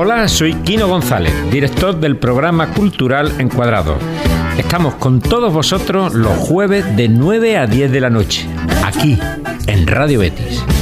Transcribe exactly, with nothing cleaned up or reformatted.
Hola, soy Quino González, director del programa cultural Encuadrados. Estamos con todos vosotros los jueves de nueve a diez de la noche, aquí en Radio Betis.